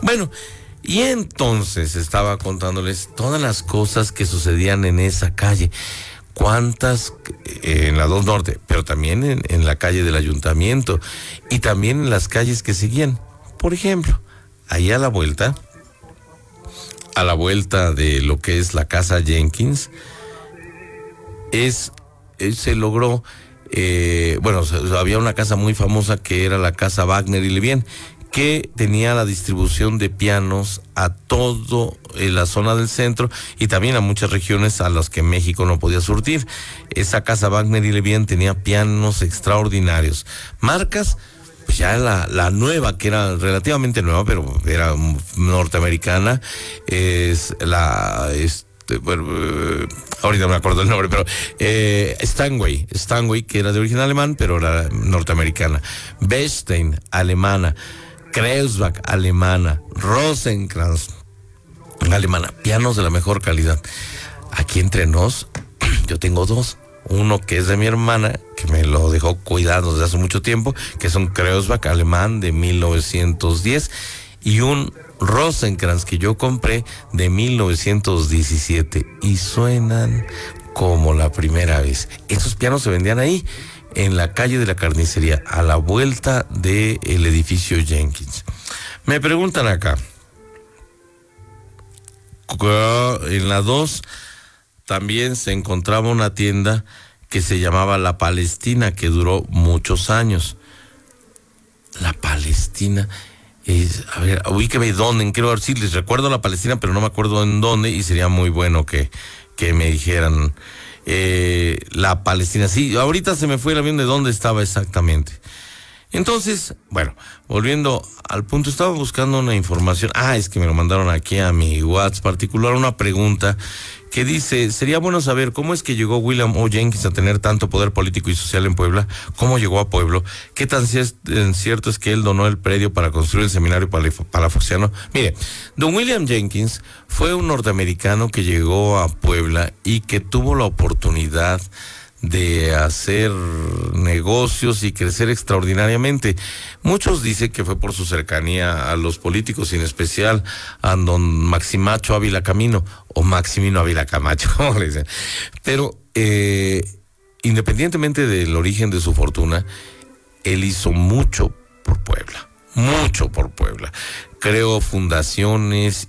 Bueno, y entonces estaba contándoles todas las cosas que sucedían en esa calle. Cuántas en la 2 Norte, pero también en la calle del Ayuntamiento y también en las calles que seguían. Por ejemplo, ahí a la vuelta de lo que es la casa Jenkins, se logró, había una casa muy famosa que era la casa Wagner y Levien, que tenía la distribución de pianos a todo la zona del centro y también a muchas regiones a las que México no podía surtir. Esa casa Wagner y Levien tenía pianos extraordinarios. Marcas, pues ya la nueva, que era relativamente nueva, pero era norteamericana, es ahorita me acuerdo el nombre, pero Steinway, que era de origen alemán, pero era norteamericana. Bechstein, alemana. Kreuzbach, alemana. Rosenkrantz, alemana. Pianos de la mejor calidad. Aquí entre nos, yo tengo 2. Uno que es de mi hermana, que me lo dejó cuidado desde hace mucho tiempo, que es un Kreuzbach alemán de 1910, y un Rosenkrantz que yo compré de 1917, y suenan como la primera vez. Esos pianos se vendían ahí, en la calle de la Carnicería, a la vuelta del edificio Jenkins. Me preguntan acá, en la 2 también se encontraba una tienda que se llamaba La Palestina, que duró muchos años. La Palestina a ver, ubíqueme dónde, quiero ver si les recuerdo La Palestina, pero no me acuerdo en dónde, y sería muy bueno que me dijeran. La Palestina, sí, ahorita se me fue el avión de dónde estaba exactamente. Entonces, bueno, volviendo al punto, estaba buscando una información. Es que me lo mandaron aquí a mi WhatsApp particular, una pregunta que dice: sería bueno saber cómo es que llegó William O. Jenkins a tener tanto poder político y social en Puebla, cómo llegó a Pueblo, qué tan cierto es que él donó el predio para construir el seminario palafoxiano. Mire, don William Jenkins fue un norteamericano que llegó a Puebla y que tuvo la oportunidad de hacer negocios y crecer extraordinariamente. Muchos dicen que fue por su cercanía a los políticos, y en especial a don Maximacho Ávila Camino, o Maximino Ávila Camacho, como le dicen. Pero independientemente del origen de su fortuna, él hizo mucho por Puebla. Creó fundaciones,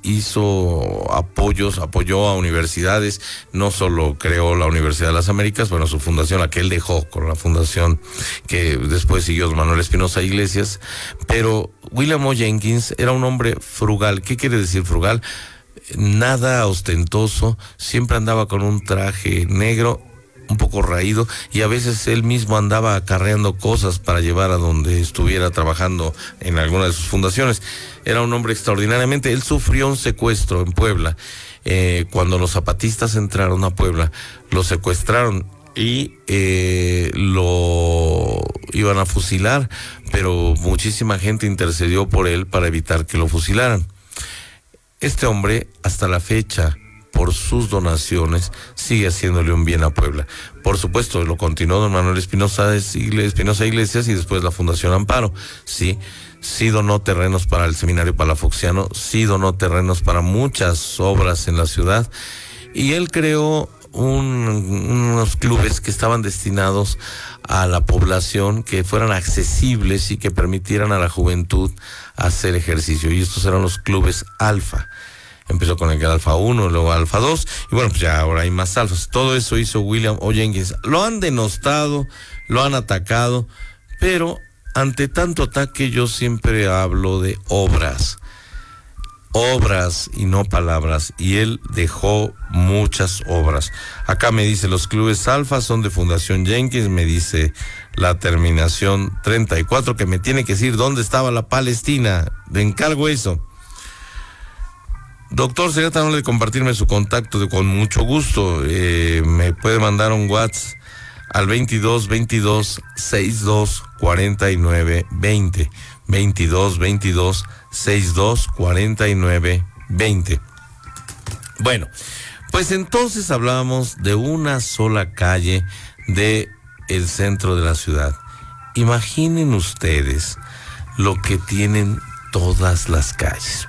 apoyó a universidades. No solo creó la Universidad de las Américas, su fundación, la que él dejó con la fundación que después siguió Manuel Espinosa Iglesias. Pero William O. Jenkins era un hombre frugal. ¿Qué quiere decir frugal? Nada ostentoso, siempre andaba con un traje negro, un poco raído, y a veces él mismo andaba acarreando cosas para llevar a donde estuviera trabajando en alguna de sus fundaciones. Era un hombre extraordinariamente. Él sufrió un secuestro en Puebla. Cuando los zapatistas entraron a Puebla, lo secuestraron y lo iban a fusilar, pero muchísima gente intercedió por él para evitar que lo fusilaran. Este hombre, hasta la fecha, por sus donaciones, sigue haciéndole un bien a Puebla. Por supuesto, lo continuó don Manuel Espinosa Iglesias y después la Fundación Amparo. Sí donó terrenos para el seminario palafoxiano, sí donó terrenos para muchas obras en la ciudad, y él creó unos clubes que estaban destinados a la población, que fueran accesibles y que permitieran a la juventud hacer ejercicio, y estos eran los clubes Alfa. Empezó con el Alfa 1, luego Alfa 2, y pues ya ahora hay más alfas. Todo eso hizo William O. Jenkins. Lo han denostado, lo han atacado, pero ante tanto ataque yo siempre hablo de obras y no palabras, y él dejó muchas obras. Acá me dice, los clubes Alfa son de Fundación Jenkins, me dice la terminación 34, que me tiene que decir dónde estaba la Palestina. Le encargo eso. Doctor, sería tan amable de compartirme su contacto, con mucho gusto. Me puede mandar un WhatsApp al 2222-624920. 2222-624920. Bueno, pues entonces hablamos de una sola calle de el centro de la ciudad. Imaginen ustedes lo que tienen todas las calles.